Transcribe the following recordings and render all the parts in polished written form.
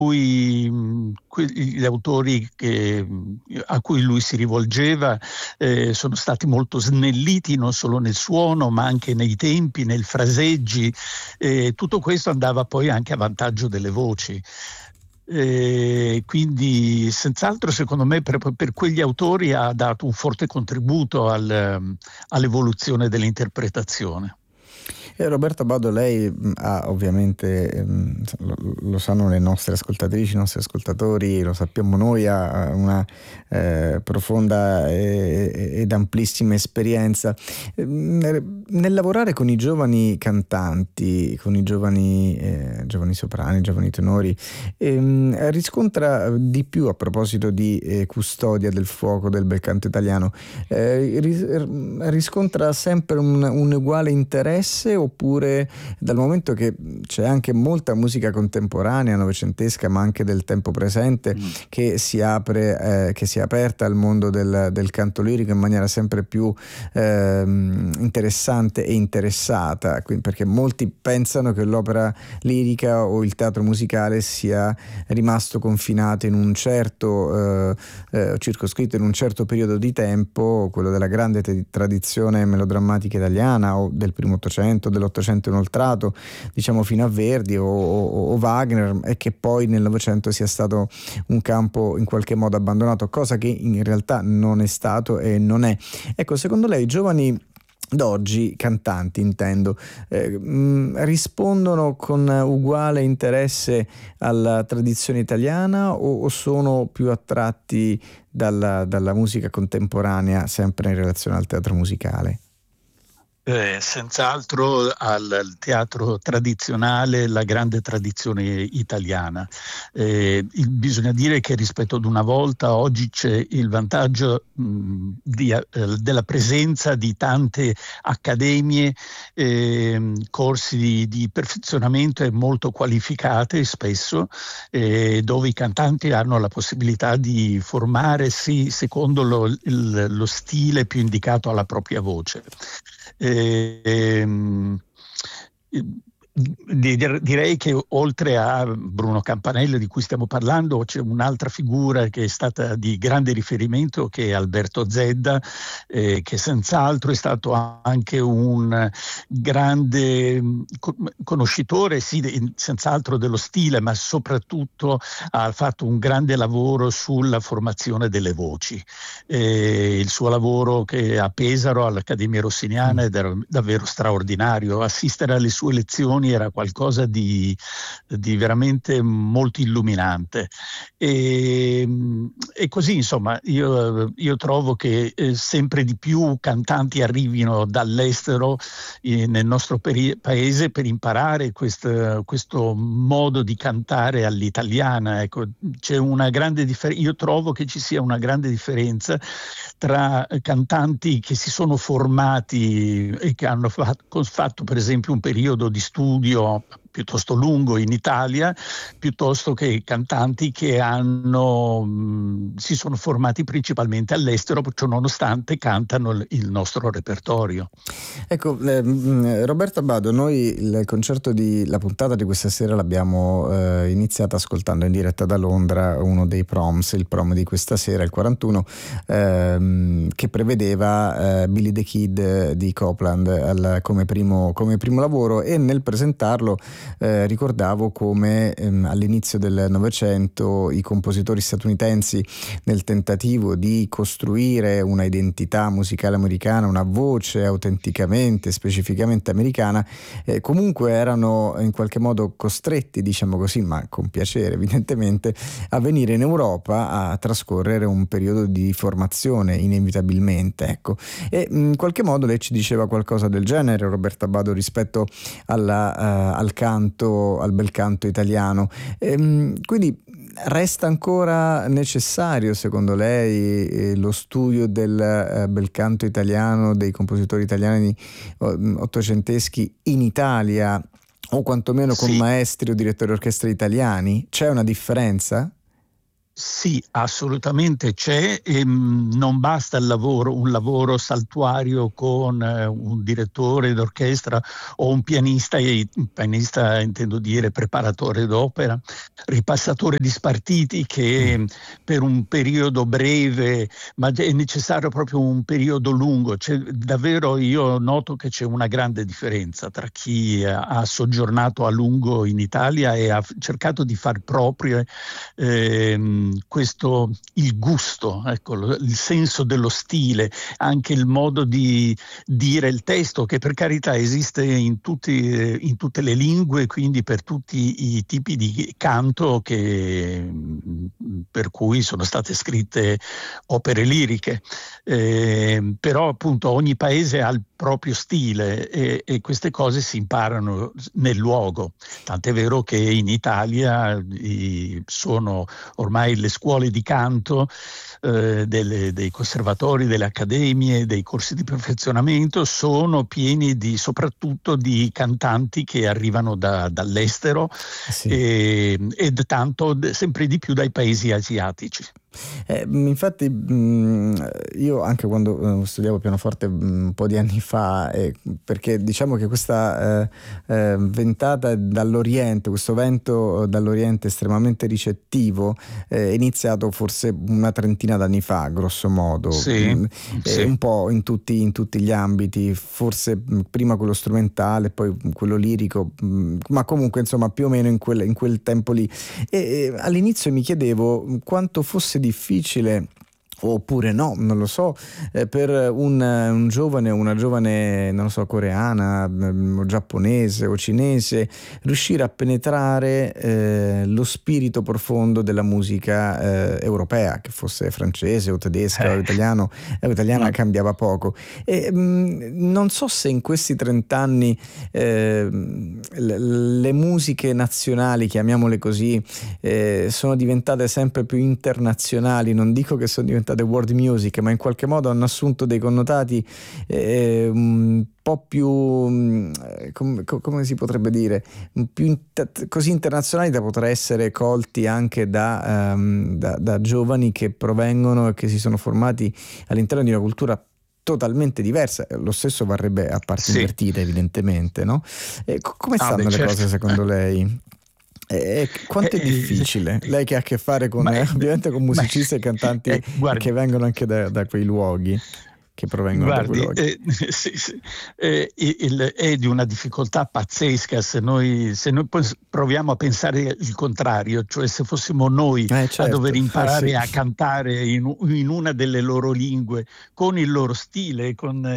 gli autori a cui lui si rivolgeva sono stati molto snelliti non solo nel suono ma anche nei tempi, nei fraseggi. Tutto questo andava poi anche a vantaggio delle voci. Quindi senz'altro secondo me per quegli autori ha dato un forte contributo all'evoluzione dell'interpretazione. Roberto Abbado, lei ha ovviamente, lo sanno le nostre ascoltatrici, i nostri ascoltatori, lo sappiamo noi, ha una profonda ed amplissima esperienza nel lavorare con i giovani cantanti, con i giovani soprani, giovani tenori. Riscontra di più, a proposito di custodia del fuoco del bel canto italiano, riscontra sempre un uguale interesse, oppure, dal momento che c'è anche molta musica contemporanea, novecentesca, ma anche del tempo presente, che si è aperta al mondo del canto lirico in maniera sempre più interessante e interessata, perché molti pensano che l'opera lirica o il teatro musicale sia rimasto confinato in un certo circoscritto in un certo periodo di tempo, quello della grande tradizione melodrammatica italiana, o del primo Ottocento, dell'Ottocento inoltrato, diciamo fino a Verdi o Wagner, e che poi nel Novecento sia stato un campo in qualche modo abbandonato, cosa che in realtà non è stato e non è. Ecco, secondo lei i giovani d'oggi, cantanti intendo, rispondono con uguale interesse alla tradizione italiana o sono più attratti dalla musica contemporanea, sempre in relazione al teatro musicale? Senz'altro al teatro tradizionale, la grande tradizione italiana. Bisogna dire che rispetto ad una volta, oggi c'è il vantaggio della presenza di tante accademie, corsi di perfezionamento molto qualificate spesso, dove i cantanti hanno la possibilità di formarsi secondo lo stile più indicato alla propria voce. Direi che oltre a Bruno Campanella, di cui stiamo parlando, c'è un'altra figura che è stata di grande riferimento, che è Alberto Zedda, che senz'altro è stato anche un grande conoscitore, sì, senz'altro dello stile, ma soprattutto ha fatto un grande lavoro sulla formazione delle voci. Il suo lavoro che a Pesaro all'Accademia Rossiniana è davvero straordinario. Assistere alle sue lezioni era qualcosa di veramente molto illuminante. E così, insomma, io trovo che sempre di più cantanti arrivino dall'estero nel nostro paese per imparare questo modo di cantare all'italiana. Ecco, c'è una grande differenza. Io trovo che ci sia una grande differenza tra cantanti che si sono formati e che hanno fatto per esempio un periodo di studio piuttosto lungo in Italia, piuttosto che cantanti che si sono formati principalmente all'estero, ciò nonostante cantano il nostro repertorio. Ecco, Roberto Abbado, noi la puntata di questa sera l'abbiamo iniziata ascoltando in diretta da Londra uno dei proms, il prom di questa sera, il 41, che prevedeva Billy the Kid di Copland come primo lavoro, e nel presentarlo ricordavo come all'inizio del Novecento i compositori statunitensi, nel tentativo di costruire una identità musicale americana, una voce autenticamente, specificamente americana, comunque erano in qualche modo costretti, diciamo così, ma con piacere evidentemente, a venire in Europa a trascorrere un periodo di formazione inevitabilmente, ecco. E in qualche modo lei ci diceva qualcosa del genere, Roberto Abbado, rispetto al bel canto italiano. Quindi resta ancora necessario, secondo lei, lo studio del bel canto italiano, dei compositori italiani ottocenteschi in Italia, o quantomeno con maestri o direttori orchestra italiani? C'è una differenza? Sì, assolutamente c'è, e non basta un lavoro saltuario con un direttore d'orchestra o un pianista, e un pianista intendo dire preparatore d'opera, ripassatore di spartiti, che per un periodo breve, ma è necessario proprio un periodo lungo. Davvero io noto che c'è una grande differenza tra chi ha soggiornato a lungo in Italia e ha cercato di far proprio questo, il gusto, ecco, il senso dello stile, anche il modo di dire il testo, che per carità esiste in tutte le lingue, quindi per tutti i tipi di canto per cui sono state scritte opere liriche. Però appunto ogni paese ha il proprio stile, e queste cose si imparano nel luogo. Tant'è vero che in Italia sono ormai le scuole di canto, dei conservatori, delle accademie, dei corsi di perfezionamento sono pieni soprattutto di cantanti che arrivano dall'estero, Sì. ed tanto sempre di più dai paesi asiatici. Infatti io anche quando studiavo pianoforte un po' di anni fa, perché diciamo che questa ventata dall'Oriente, questo vento dall'Oriente estremamente ricettivo, è iniziato forse una trentina d'anni fa, grosso modo, Sì, sì. un po' in tutti gli ambiti, forse prima quello strumentale, poi quello lirico, ma comunque insomma più o meno in quel tempo lì. E all'inizio mi chiedevo quanto fosse difficile, oppure no, non lo so, per un giovane o una giovane, non lo so, coreana, o giapponese o cinese, riuscire a penetrare lo spirito profondo della musica europea, che fosse francese o tedesca o italiana No. cambiava poco. E non so se in questi 30 anni le musiche nazionali, chiamiamole così, sono diventate sempre più internazionali. Non dico che sono diventate world music, ma in qualche modo hanno assunto dei connotati un po' più come si potrebbe dire, così internazionali da poter essere colti anche da giovani che provengono e che si sono formati all'interno di una cultura totalmente diversa. Lo stesso varrebbe a parti invertite, evidentemente, no? Come stanno le cose secondo lei? Quanto è difficile? Lei che ha a che fare con ovviamente con musicisti e cantanti che vengono anche da quei luoghi, che provengono da quei luoghi. È di una difficoltà pazzesca se noi proviamo a pensare il contrario, cioè se fossimo noi certo, a dover imparare sì. a cantare in una delle loro lingue, con il loro stile,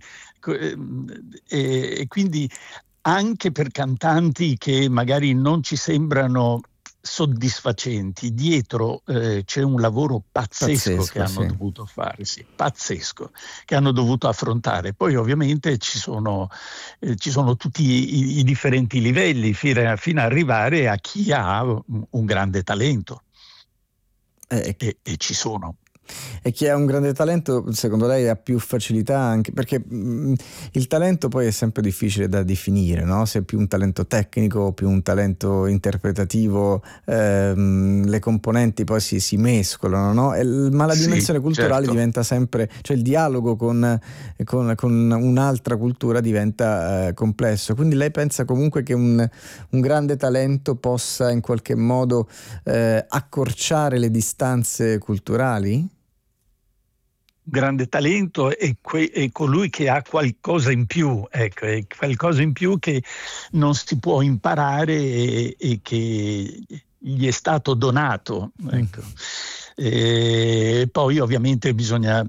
e quindi anche per cantanti che magari non ci sembrano soddisfacenti, dietro c'è un lavoro pazzesco che hanno dovuto fare, sì, pazzesco, che hanno dovuto affrontare. Poi ovviamente ci sono tutti i differenti livelli fino ad arrivare a chi ha un grande talento, e ci sono. E chi ha un grande talento, secondo lei, ha più facilità, anche perché il talento poi è sempre difficile da definire, no? Se è più un talento tecnico o più un talento interpretativo, le componenti poi si mescolano, no? Ma la dimensione culturale diventa sempre, cioè il dialogo con un'altra cultura diventa complesso. Quindi lei pensa comunque che un grande talento possa in qualche modo accorciare le distanze culturali? Grande talento è colui che ha qualcosa in più, ecco, è qualcosa in più che non si può imparare e che gli è stato donato, ecco. E poi ovviamente bisogna,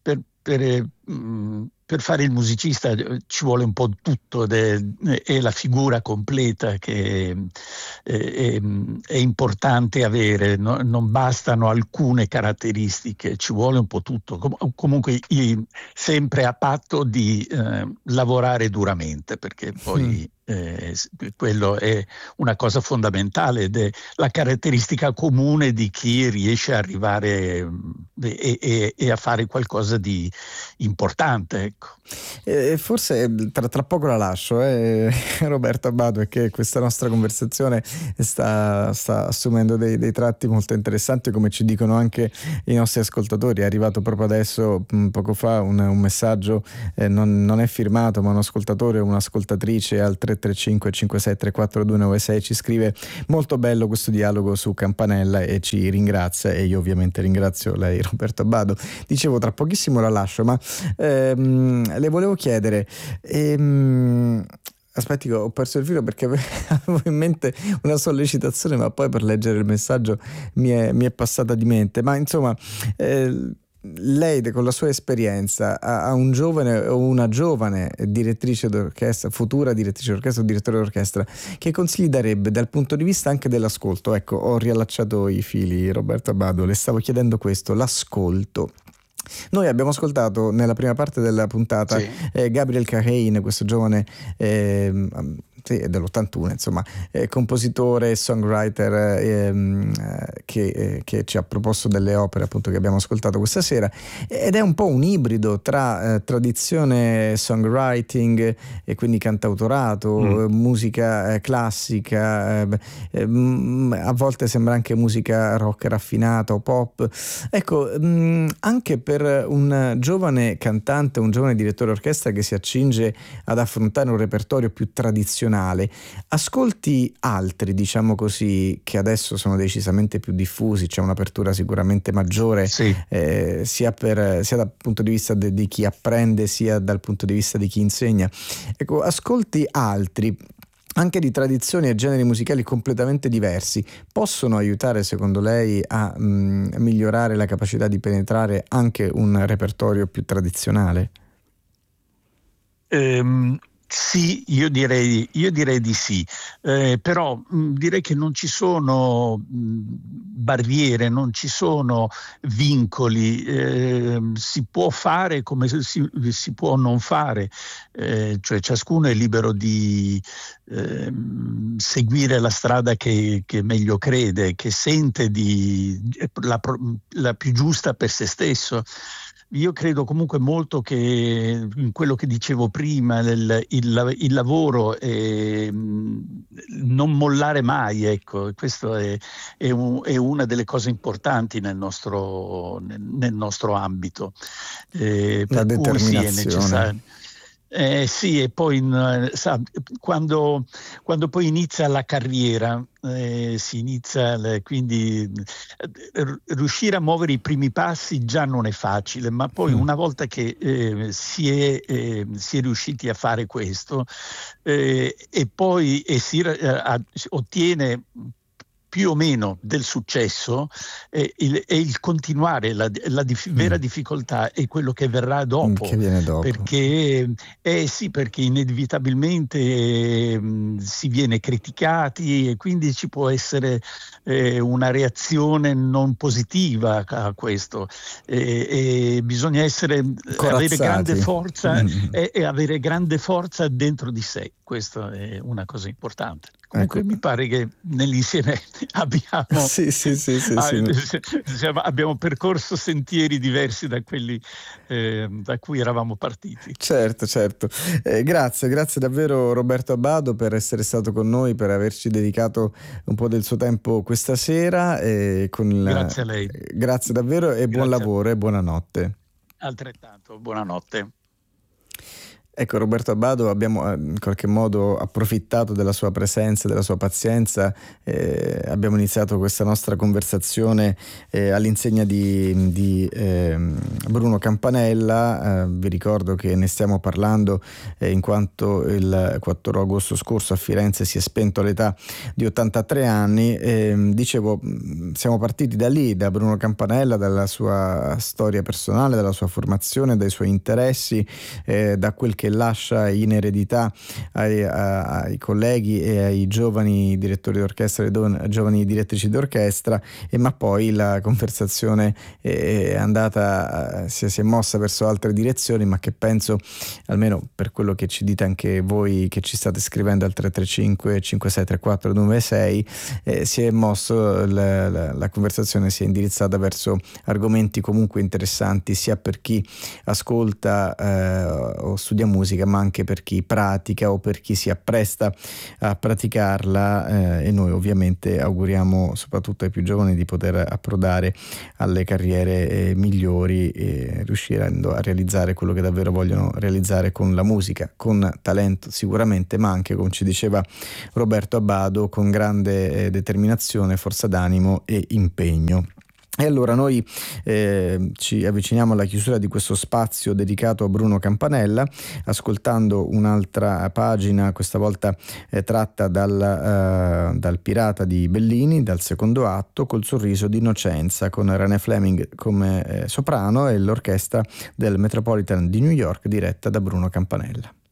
per fare il musicista ci vuole un po' tutto, è la figura completa che è importante avere, no? Non bastano alcune caratteristiche, ci vuole un po' tutto. Comunque sempre a patto di lavorare duramente, perché poi quello è una cosa fondamentale ed è la caratteristica comune di chi riesce a arrivare e a fare qualcosa di importante. ecco. Forse tra poco la lascio, Roberto Abbado, è che questa nostra conversazione sta assumendo dei tratti molto interessanti, come ci dicono anche i nostri ascoltatori. È arrivato proprio adesso, poco fa, un messaggio, non è firmato, ma un ascoltatore o un'ascoltatrice al 335 5634 296 ci scrive: molto bello questo dialogo su Campanella, e ci ringrazia, e io ovviamente ringrazio lei, Roberto Abbado. Dicevo, tra pochissimo la lascio, ma le volevo chiedere, aspetti, ho perso il filo perché avevo in mente una sollecitazione, ma poi per leggere il messaggio mi è passata di mente. Ma insomma, lei con la sua esperienza a un giovane o una giovane direttrice d'orchestra, futura direttrice d'orchestra o direttore d'orchestra, che consigli darebbe dal punto di vista anche dell'ascolto? Ecco, ho riallacciato i fili, Roberto Abbado, le stavo chiedendo questo, l'ascolto. Noi abbiamo ascoltato nella prima parte della puntata, sì, Gabriel Cajain, questo giovane sì, è dell'81, insomma, compositore, songwriter, che ci ha proposto delle opere, appunto, che abbiamo ascoltato questa sera, ed è un po' un ibrido tra tradizione songwriting e quindi cantautorato, musica classica, a volte sembra anche musica rock raffinata o pop. Ecco, anche per un giovane cantante, un giovane direttore orchestra che si accinge ad affrontare un repertorio più tradizionale, ascolti altri, diciamo così, che adesso sono decisamente più diffusi, c'è un'apertura sicuramente maggiore, sì, sia dal punto di vista di chi apprende, sia dal punto di vista di chi insegna. Ecco, ascolti altri, anche di tradizioni e generi musicali completamente diversi, possono aiutare, secondo lei, a migliorare la capacità di penetrare anche un repertorio più tradizionale? Sì, io direi di sì, però direi che non ci sono barriere, non ci sono vincoli, si può fare come si può non fare, cioè ciascuno è libero di seguire la strada che meglio crede, che sente la più giusta per se stesso. Io credo comunque molto che in quello che dicevo prima, il lavoro, non mollare mai, ecco, questo è una delle cose importanti nel nostro ambito. La determinazione. Cui sì, è necessario. Sì, e poi quando poi inizia la carriera, si inizia, quindi riuscire a muovere i primi passi già non è facile, ma poi una volta che si è riusciti a fare questo, e poi si ottiene più o meno del successo, il continuare, la vera difficoltà è quello che verrà dopo. Che viene dopo. Perché inevitabilmente si viene criticati, e quindi ci può essere una reazione non positiva a questo. E bisogna avere grande forza e avere grande forza dentro di sé. Questa è una cosa importante. Comunque, ecco, mi pare che nell'insieme abbiamo percorso sentieri diversi da quelli da cui eravamo partiti. Certo. Grazie davvero, Roberto Abbado, per essere stato con noi, per averci dedicato un po' del suo tempo questa sera. Grazie a lei. Grazie davvero, e buon lavoro e buonanotte. Altrettanto, buonanotte. Ecco, Roberto Abbado, abbiamo in qualche modo approfittato della sua presenza, della sua pazienza, abbiamo iniziato questa nostra conversazione all'insegna di Bruno Campanella. Vi ricordo che ne stiamo parlando in quanto il 4 agosto scorso a Firenze si è spento all'età di 83 anni. Dicevo, siamo partiti da lì, da Bruno Campanella, dalla sua storia personale, dalla sua formazione, dai suoi interessi, da quel che che lascia in eredità ai colleghi e ai giovani direttori d'orchestra e giovani direttrici d'orchestra, ma poi la conversazione è andata, si è mossa verso altre direzioni, ma che penso, almeno per quello che ci dite anche voi che ci state scrivendo al 335 5634 296, si è mosso, la conversazione si è indirizzata verso argomenti comunque interessanti sia per chi ascolta o studia musica, ma anche per chi pratica o per chi si appresta a praticarla, e noi ovviamente auguriamo soprattutto ai più giovani di poter approdare alle carriere migliori e riuscire a realizzare quello che davvero vogliono realizzare con la musica, con talento sicuramente, ma anche, come ci diceva Roberto Abbado, con grande determinazione, forza d'animo e impegno. E allora noi ci avviciniamo alla chiusura di questo spazio dedicato a Bruno Campanella, ascoltando un'altra pagina, questa volta tratta dal Pirata di Bellini, dal secondo atto, Col sorriso di Innocenza, con Renée Fleming come soprano e l'orchestra del Metropolitan di New York diretta da Bruno Campanella.